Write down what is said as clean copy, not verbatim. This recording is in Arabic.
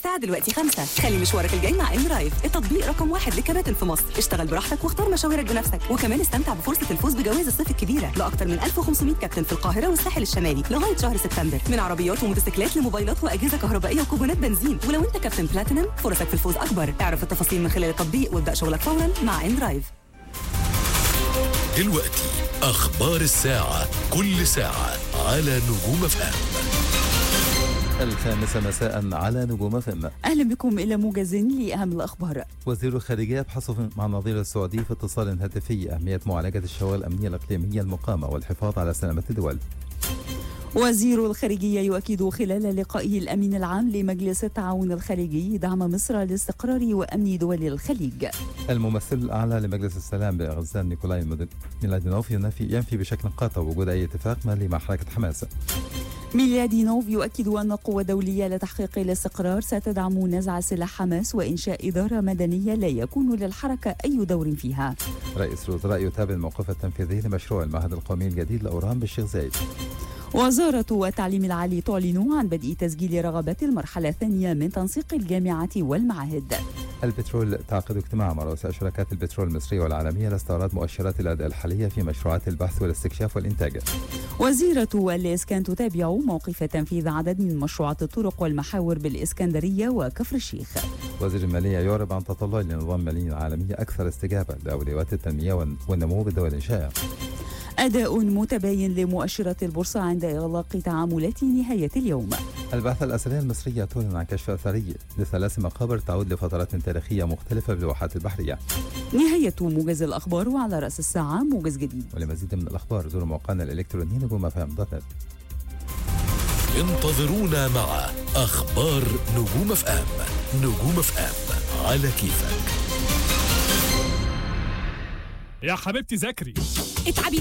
الساعة دلوقتي 5. خلي مشوارك الجاي مع ان درايف، التطبيق رقم 1 لكباتن في مصر. اشتغل براحتك واختار مشاويرك بنفسك، وكمان استمتع بفرصة الفوز بجوائز الصيف الكبيرة لأكثر من 1500 كابتن في القاهرة والساحل الشمالي لغاية شهر سبتمبر، من عربيات وموتوسيكلات لموبايلات وأجهزة كهربائية وكوبونات بنزين. ولو انت كابتن بلاتينم فرصك في الفوز أكبر. اعرف التفاصيل من خلال التطبيق وابدأ شغلك فورا مع ان درايف. دلوقتي أخبار الساعة، كل ساعة على نجوم FM. 5 مساء على نجوم FM. أهلا بكم إلى موجز لأهم الأخبار. وزير الخارجية يبحث مع النظير السعودي في اتصال هاتفي أهمية معالجة الشواغل الأمنية الإقليمية المقامة والحفاظ على سلامة الدول. وزير الخارجية يؤكد خلال لقائه الأمين العام لمجلس التعاون الخارجي دعم مصر لاستقرار وأمن دول الخليج. الممثل الأعلى لمجلس السلام بغزة نيكولاي ميلادينوف ينفي بشكل قاطع وجود أي اتفاق مالي مع حركة حماس. ميلادينوف يؤكد أن قوة دولية لتحقيق الاستقرار ستدعم نزع سلاح حماس وإنشاء إدارة مدنية لا يكون للحركة أي دور فيها. رئيس الوزراء يتابع الموقف التنفيذي لمشروع المعهد القومي الجديد للأورام بالشيخ زايد. وزارة التعليم العالي تعلن عن بدء تسجيل رغبات المرحلة الثانية من تنسيق الجامعات والمعاهد. البترول تعقد اجتماع مع رؤساء شركات البترول المصرية والعالمية لاستعراض مؤشرات الأداء الحالية في مشروعات البحث والاستكشاف والإنتاج. وزيرة الإسكان تتابع موقف تنفيذ عدد من مشروعات الطرق والمحاور بالإسكندرية وكفر الشيخ. وزير المالية يعرب عن تطلع لنظام مالي عالمي أكثر استجابة لأولويات التنمية والنمو بالدول الشائعة. أداء متباين لمؤشرات البورصة عند إغلاق تعاملات نهاية اليوم. البعثة الأثرية المصرية تعلن عن كشف أثري ل3 مقابر تعود لفترات تاريخية مختلفة بالواحات البحرية. نهاية موجز الأخبار، وعلى رأس الساعة موجز جديد. ولمزيد من الأخبار زوروا موقعنا الإلكتروني نجوم FM.net. انتظرونا مع أخبار نجوم FM. نجوم FM على كيفك. يا حبيبتي ذاكري. اتعبي